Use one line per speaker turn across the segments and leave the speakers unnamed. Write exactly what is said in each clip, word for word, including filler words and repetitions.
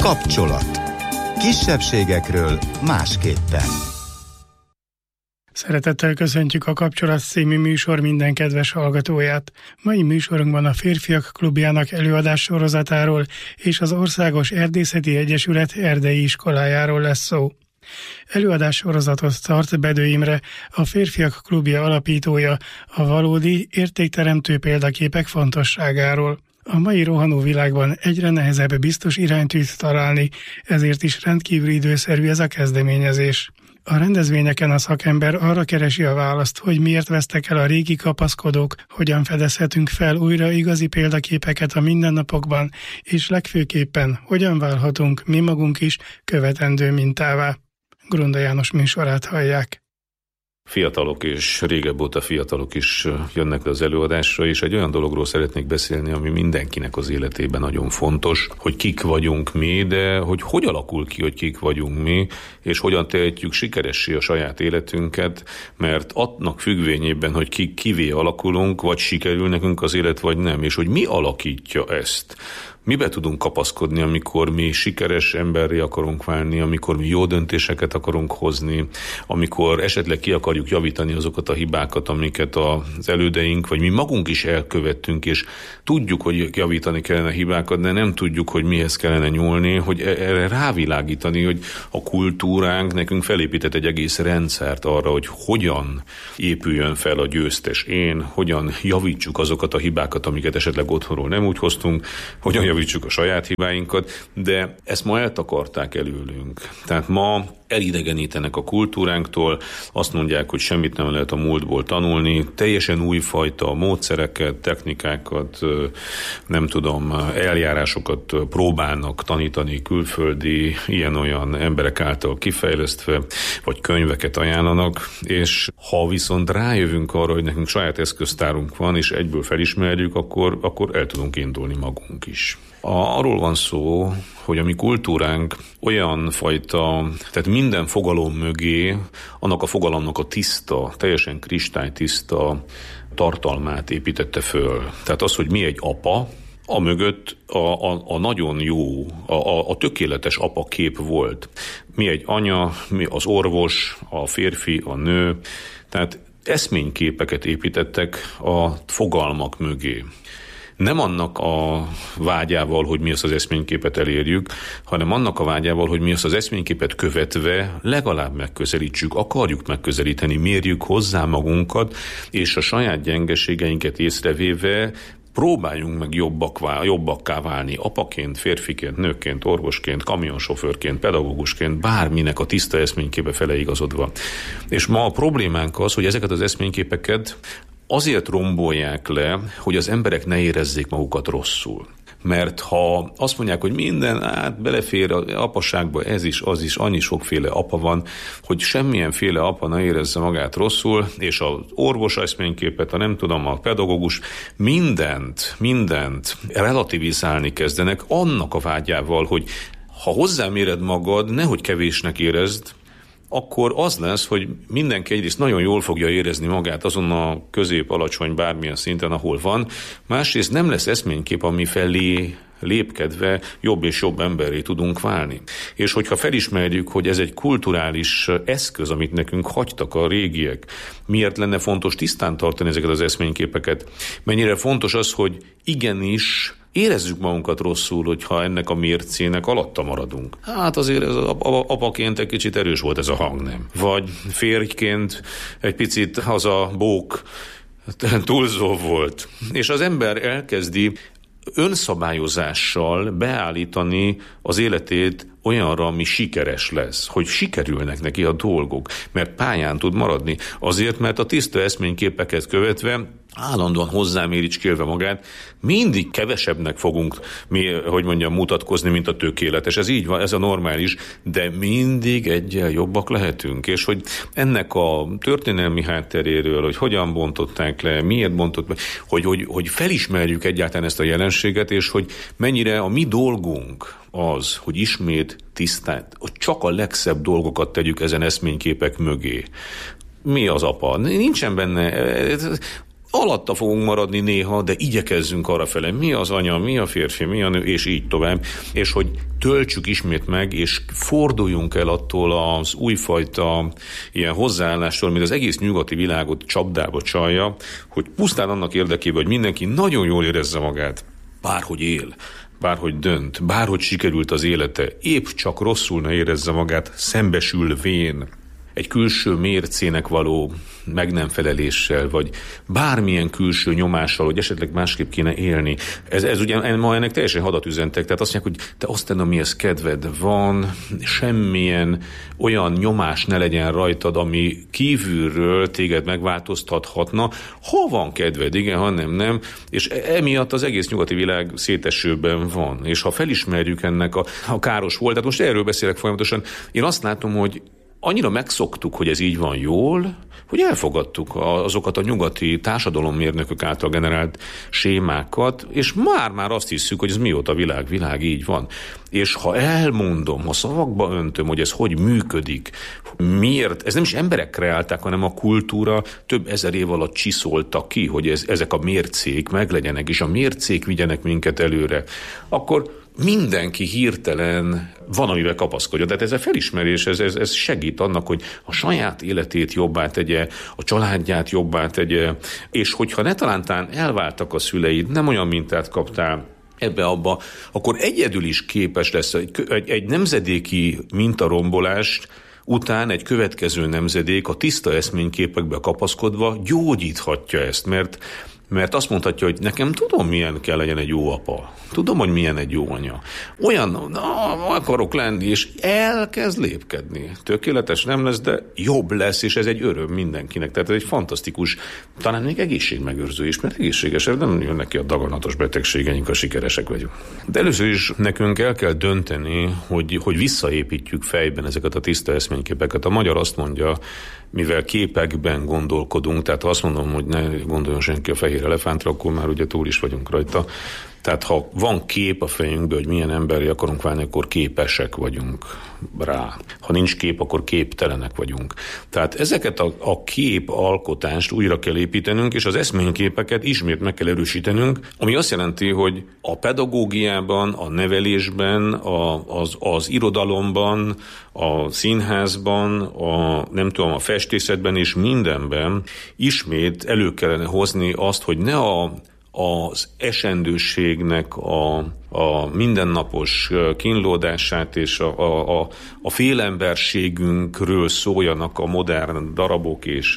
Kapcsolat. Kisebbségekről másképpen.
Szeretettel köszöntjük a Kapcsolat című műsor minden kedves hallgatóját. Mai műsorunkban a Férfiak Klubjának előadás sorozatáról és az Országos Erdészeti Egyesület erdei iskolájáról lesz szó. Előadás sorozatot tart Bedő Imre, a Férfiak Klubja alapítója, a valódi értékteremtő példaképek fontosságáról. A mai rohanó világban egyre nehezebb biztos iránytűt találni, ezért is rendkívül időszerű ez a kezdeményezés. A rendezvényeken a szakember arra keresi a választ, hogy miért vesztek el a régi kapaszkodók, hogyan fedezhetünk fel újra igazi példaképeket a mindennapokban, és legfőképpen hogyan válhatunk mi magunk is követendő mintává. Grunda János műsorát hallják.
Fiatalok és régebb óta fiatalok is jönnek le az előadásra, és egy olyan dologról szeretnék beszélni, ami mindenkinek az életében nagyon fontos, hogy kik vagyunk mi, de hogy hogy alakul ki, hogy kik vagyunk mi, és hogyan tehetjük sikeressé a saját életünket, mert annak függvényében, hogy kik kivé alakulunk, vagy sikerül nekünk az élet, vagy nem, és hogy mi alakítja ezt. Mibe tudunk kapaszkodni, amikor mi sikeres emberré akarunk válni, amikor mi jó döntéseket akarunk hozni, amikor esetleg ki akarjuk javítani azokat a hibákat, amiket az elődeink, vagy mi magunk is elkövettünk, és tudjuk, hogy javítani kellene hibákat, de nem tudjuk, hogy mihez kellene nyúlni, hogy erre rávilágítani, hogy a kultúránk nekünk felépített egy egész rendszert arra, hogy hogyan épüljön fel a győztes én, hogyan javítsuk azokat a hibákat, amiket esetleg otthonról nem úgy hoztunk, hogyan javítsuk a saját hibáinkat, de ezt ma eltakarták előlünk. Tehát ma elidegenítenek a kultúránktól, azt mondják, hogy semmit nem lehet a múltból tanulni, teljesen újfajta módszereket, technikákat, nem tudom, eljárásokat próbálnak tanítani külföldi, ilyen-olyan emberek által kifejlesztve, vagy könyveket ajánlanak, és ha viszont rájövünk arra, hogy nekünk saját eszköztárunk van, és egyből felismerjük, akkor, akkor el tudunk indulni magunk is. A, arról van szó, hogy a mi kultúránk olyan fajta, tehát minden fogalom mögé, annak a fogalomnak a tiszta, teljesen kristálytiszta tartalmát építette föl. Tehát az, hogy mi egy apa, a mögött a, a, a nagyon jó, a, a, a tökéletes apa kép volt. Mi egy anya, mi az orvos, a férfi, a nő, tehát eszményképeket építettek a fogalmak mögé. Nem annak a vágyával, hogy mi azt az eszményképet elérjük, hanem annak a vágyával, hogy mi azt az eszményképet követve legalább megközelítsük, akarjuk megközelíteni, mérjük hozzá magunkat, és a saját gyengeségeinket észrevéve próbáljunk meg jobbak, jobbakká válni apaként, férfiként, nőként, orvosként, kamionsofőrként, pedagógusként, bárminek a tiszta eszményképe fele igazodva. És ma a problémánk az, hogy ezeket az eszményképeket azért rombolják le, hogy az emberek ne érezzék magukat rosszul. Mert ha azt mondják, hogy minden át belefér az apaságba, ez is, az is, annyi sokféle apa van, hogy semmilyenféle apa ne érezze magát rosszul, és az orvos eszményképet, a nem tudom, a pedagógus, mindent, mindent relativizálni kezdenek annak a vágyával, hogy ha hozzáméred magad, nehogy kevésnek érezd, akkor az lesz, hogy mindenki egyrészt nagyon jól fogja érezni magát azon a közép-alacsony bármilyen szinten, ahol van, másrészt nem lesz eszménykép, ami felé lépkedve jobb és jobb emberré tudunk válni. És hogyha felismerjük, hogy ez egy kulturális eszköz, amit nekünk hagytak a régiek, miért lenne fontos tisztán tartani ezeket az eszményképeket, mennyire fontos az, hogy igenis érezzük magunkat rosszul, hogyha ennek a mércének alatta maradunk. Hát azért ez apaként egy kicsit erős volt ez a hang, nem? Vagy férjként egy picit az a bók túlzó volt. És az ember elkezdi önszabályozással beállítani az életét olyanra, ami sikeres lesz, hogy sikerülnek neki a dolgok, mert pályán tud maradni. Azért, mert a tiszta eszményképeket követve állandóan hozzáméricskélve magát, mindig kevesebbnek fogunk, mi, hogy mondjam, mutatkozni, mint a tökéletes. Ez így van, ez a normális, de mindig egyel jobbak lehetünk. És hogy ennek a történelmi hátteréről, hogy hogyan bontották le, miért bontották, hogy, hogy, hogy felismerjük egyáltalán ezt a jelenséget, és hogy mennyire a mi dolgunk az, hogy ismét tisztán, hogy csak a legszebb dolgokat tegyük ezen eszményképek mögé. Mi az apa? Nincsen benne... alatta fogunk maradni néha, de igyekezzünk arrafele, mi az anya, mi a férfi, mi a nő, és így tovább, és hogy töltsük ismét meg, és forduljunk el attól az újfajta ilyen hozzáállástól, mint az egész nyugati világot csapdába csalja, hogy pusztán annak érdekében, hogy mindenki nagyon jól érezze magát, bárhogy él, bárhogy dönt, bárhogy sikerült az élete, épp csak rosszul ne érezze magát, szembesülvén egy külső mércének való meg nem feleléssel, vagy bármilyen külső nyomással, hogy esetleg másképp kéne élni. Ez, ez ugye ma ennek teljesen hadat üzentek, tehát azt mondják, hogy te aztán, amihez kedved van, semmilyen olyan nyomás ne legyen rajtad, ami kívülről téged megváltoztathatna, ha van kedved, igen, ha nem, nem, és emiatt az egész nyugati világ szétesőben van, és ha felismerjük ennek a, a káros volt, tehát most erről beszélek folyamatosan, én azt látom, hogy annyira megszoktuk, hogy ez így van jól, hogy elfogadtuk azokat a nyugati társadalommérnökök által generált sémákat, és már-már azt hiszük, hogy ez mióta világ, világ így van. És ha elmondom, ha szavakba öntöm, hogy ez hogy működik, miért, ez nem is emberek kreálták, hanem a kultúra több ezer év alatt csiszolta ki, hogy ez, ezek a mércék meglegyenek, és a mércék vigyenek minket előre, akkor mindenki hirtelen van, amivel kapaszkodja. Tehát ez a felismerés, ez, ez, ez segít annak, hogy a saját életét jobbá tegye, a családját jobbá tegye, és hogyha netalántán elváltak a szüleid, nem olyan mintát kaptál ebbe-abba, akkor egyedül is képes lesz egy, egy, egy nemzedéki mintarombolást után egy következő nemzedék a tiszta eszményképekbe kapaszkodva gyógyíthatja ezt, mert Mert azt mondhatja, hogy nekem tudom, milyen kell legyen egy jó apa. Tudom, hogy milyen egy jó anya. Olyan, na, akarok lenni, és elkezd lépkedni. Tökéletes nem lesz, de jobb lesz, és ez egy öröm mindenkinek. Tehát ez egy fantasztikus, talán még egészségmegőrző is, mert egészségesebb nem jönnek ki a daganatos betegségeink, a sikeresek vagyunk. De először is nekünk el kell dönteni, hogy, hogy visszaépítjük fejben ezeket a tiszta eszményképeket. A magyar azt mondja, mivel képekben gondolkodunk, tehát ha azt mondom, hogy ne gondoljon senki a fehér elefántra, akkor már ugye túl is vagyunk rajta. Tehát ha van kép a fejünkből, hogy milyen emberi akarunk válni, akkor képesek vagyunk rá. Ha nincs kép, akkor képtelenek vagyunk. Tehát ezeket a, a képalkotást újra kell építenünk, és az eszményképeket ismét meg kell erősítenünk, ami azt jelenti, hogy a pedagógiában, a nevelésben, a, az, az irodalomban, a színházban, a, nem tudom, a festészetben és mindenben ismét elő kellene hozni azt, hogy ne a az esendőségnek a, a mindennapos kínlódását és a, a, a, a félemberségünkről szóljanak a modern darabok és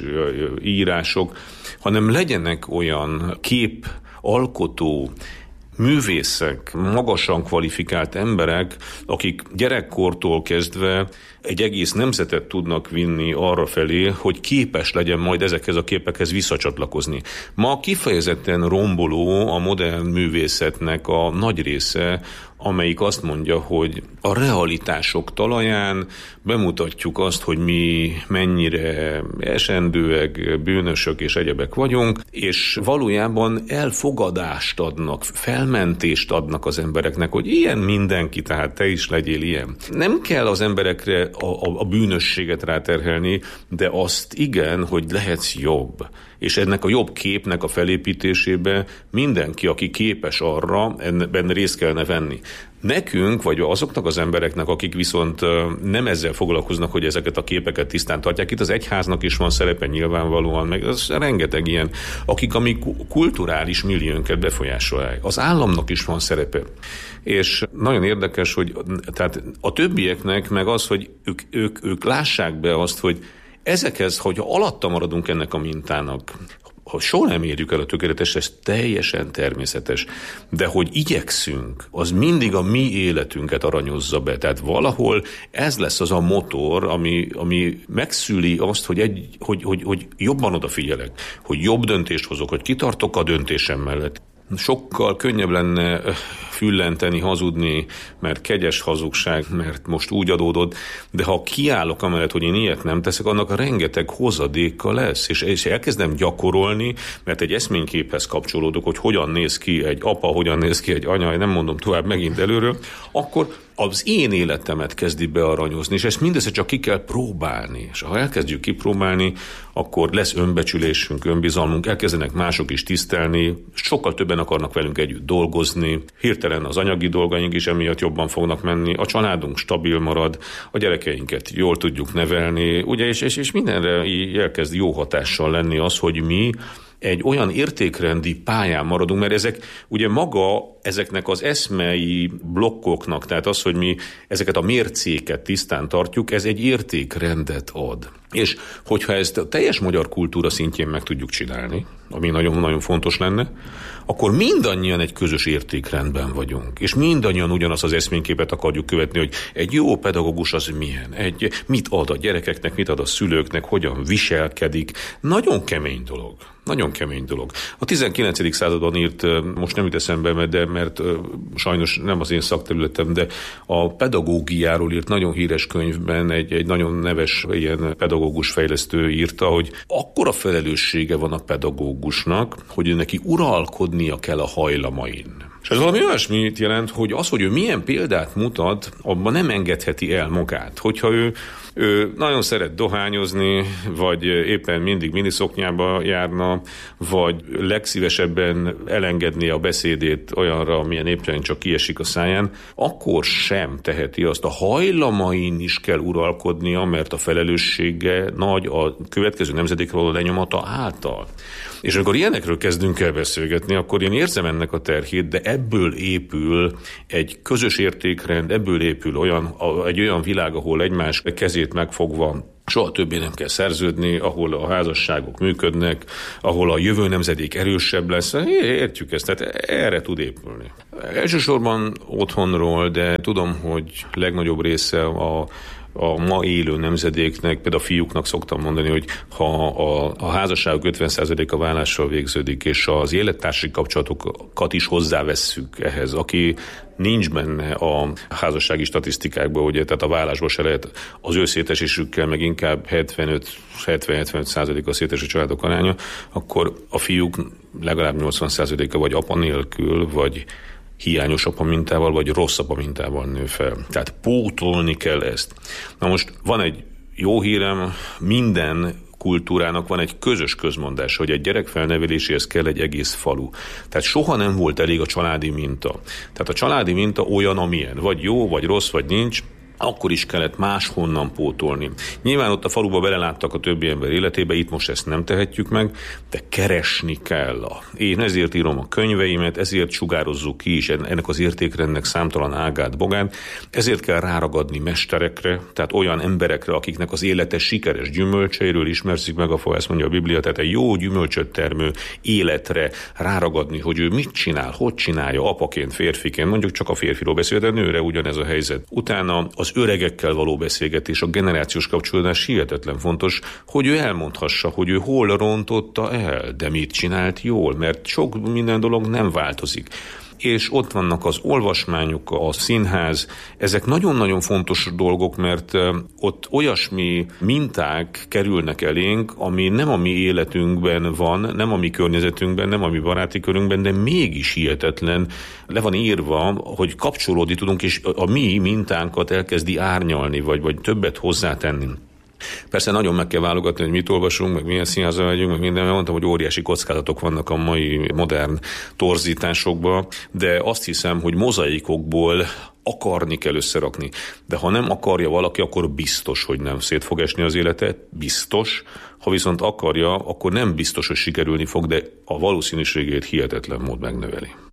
írások, hanem legyenek olyan képalkotó művészek, magasan kvalifikált emberek, akik gyerekkortól kezdve egy egész nemzetet tudnak vinni arra felé, hogy képes legyen majd ezekhez a képekhez visszacsatlakozni. Ma kifejezetten romboló a modern művészetnek a nagy része, amelyik azt mondja, hogy a realitások talaján bemutatjuk azt, hogy mi mennyire esendőek, bűnösök és egyebek vagyunk, és valójában elfogadást adnak, felmentést adnak az embereknek, hogy ilyen mindenki, tehát te is legyél ilyen. Nem kell az emberekre a, a, a bűnösséget ráterhelni, de azt igen, hogy lehetsz jobb. És ennek a jobb képnek a felépítésébe mindenki, aki képes arra, ebben részt kellene venni. Nekünk, vagy azoknak az embereknek, akik viszont nem ezzel foglalkoznak, hogy ezeket a képeket tisztán tartják, itt az egyháznak is van szerepe nyilvánvalóan, meg az rengeteg ilyen, akik a mi kulturális milliónkat befolyásolják. Az államnak is van szerepe. És nagyon érdekes, hogy tehát a többieknek meg az, hogy ők, ők, ők lássák be azt, hogy ezekhez, hogyha alatta maradunk ennek a mintának, ha soha nem érjük el a tökéletes, ez teljesen természetes. De hogy igyekszünk, az mindig a mi életünket aranyozza be. Tehát valahol ez lesz az a motor, ami, ami megszüli azt, hogy, egy, hogy, hogy, hogy jobban odafigyelek, hogy jobb döntést hozok, hogy kitartok a döntésem mellett. Sokkal könnyebb lenne füllenteni, hazudni, mert kegyes hazugság, mert most úgy adódott, de ha kiállok amellett, hogy én ilyet nem teszek, annak rengeteg hozadéka lesz, és, és elkezdem gyakorolni, mert egy eszményképhez kapcsolódok, hogy hogyan néz ki egy apa, hogyan néz ki egy anya, nem mondom tovább megint előről, akkor az én életemet kezdi bearanyozni, és ezt mindössze csak ki kell próbálni. És ha elkezdjük kipróbálni, akkor lesz önbecsülésünk, önbizalmunk, elkezdenek mások is tisztelni, sokkal többen akarnak velünk együtt dolgozni, hirtelen az anyagi dolgaink is emiatt jobban fognak menni, a családunk stabil marad, a gyerekeinket jól tudjuk nevelni, ugye, és, és, és mindenre elkezd jó hatással lenni az, hogy mi egy olyan értékrendi pályán maradunk, mert ezek ugye maga ezeknek az eszmei blokkoknak, tehát az, hogy mi ezeket a mércéket tisztán tartjuk, ez egy értékrendet ad. És hogyha ezt a teljes magyar kultúra szintjén meg tudjuk csinálni, ami nagyon-nagyon fontos lenne, akkor mindannyian egy közös értékrendben vagyunk, és mindannyian ugyanaz az eszményképet akarjuk követni, hogy egy jó pedagógus az milyen, egy, mit ad a gyerekeknek, mit ad a szülőknek, hogyan viselkedik. Nagyon kemény dolog. Nagyon kemény dolog. A tizenkilencedik században írt, most nem jut eszembe, de mert sajnos nem az én szakterületem, de a pedagógiáról írt nagyon híres könyvben egy, egy nagyon neves ilyen pedagógus fejlesztő írta, hogy akkora felelőssége van a pedagógusnak, hogy neki uralkodnia kell a hajlamain. És ez valami olyasmit jelent, hogy az, hogy ő milyen példát mutat, abban nem engedheti el magát. Hogyha ő, ő nagyon szeret dohányozni, vagy éppen mindig miniszoknyába járna, vagy legszívesebben elengedné a beszédét olyanra, amilyen éppen csak kiesik a száján, akkor sem teheti azt. A hajlamain is kell uralkodnia, mert a felelőssége nagy a következő nemzedékre való lenyomata által. És amikor ilyenekről kezdünk el beszélgetni, akkor én érzem ennek a terhét, de ebből épül egy közös értékrend, ebből épül olyan, egy olyan világ, ahol egymás kezét megfogva soha többé nem kell szerződni, ahol a házasságok működnek, ahol a jövő nemzedék erősebb lesz. Értjük ezt, tehát erre tud épülni. Elsősorban otthonról, de tudom, hogy legnagyobb része a a ma élő nemzedéknek, például a fiúknak szoktam mondani, hogy ha a, a házasságok ötven százaléka vállással végződik, és az élettársi kapcsolatokat is hozzávesszük ehhez, aki nincs benne a házassági statisztikákban, ugye, tehát a vállásból se lehet az ő szétesésükkel, meg inkább hetven-hetvenöt százalék a széteső családok aránya, akkor a fiúk legalább nyolcvan százaléka vagy apa nélkül, vagy hiányos apa mintával, vagy rossz apa mintával nő fel. Tehát pótolni kell ezt. Na most van egy jó hírem, minden kultúrának van egy közös közmondás, hogy egy gyerek felneveléséhez kell egy egész falu. Tehát soha nem volt elég a családi minta. Tehát a családi minta olyan, amilyen. Vagy jó, vagy rossz, vagy nincs, akkor is kellett máshonnan pótolni. Nyilván ott a faluba beleláttak a többi ember életébe, itt most ezt nem tehetjük meg, de keresni kell. Én ezért írom a könyveimet, ezért sugározzuk ki is ennek az értékrendnek számtalan ágát, bogát, ezért kell ráragadni mesterekre, tehát olyan emberekre, akiknek az élete sikeres gyümölcseiről ismerszik meg a fa, ezt mondja a Biblia, tehát egy jó gyümölcsöt termő életre ráragadni, hogy ő mit csinál, hogy csinálja, apaként, férfiként, mondjuk csak a férfiról beszél, de nőre ugyanez a helyzet. Utána az öregekkel való beszélgetés, a generációs kapcsolódás hihetetlen fontos, hogy ő elmondhassa, hogy ő hol rontotta el, de mit csinált jól, mert sok minden dolog nem változik. És ott vannak az olvasmányok, a színház, ezek nagyon-nagyon fontos dolgok, mert ott olyasmi minták kerülnek elénk, ami nem a mi életünkben van, nem a mi környezetünkben, nem a mi baráti körünkben, de mégis hihetetlen. Le van írva, hogy kapcsolódni tudunk, és a mi mintánkat elkezdi árnyalni, vagy, vagy többet hozzátenni. Persze nagyon meg kell válogatni, hogy mit olvasunk, meg milyen színházra megyünk, meg minden, mert mondtam, hogy óriási kockázatok vannak a mai modern torzításokban, de azt hiszem, hogy mozaikokból akarni kell összerakni. De ha nem akarja valaki, akkor biztos, hogy nem szét fog esni az élete, biztos. Ha viszont akarja, akkor nem biztos, hogy sikerülni fog, de a valószínűségét hihetetlen mód megnöveli.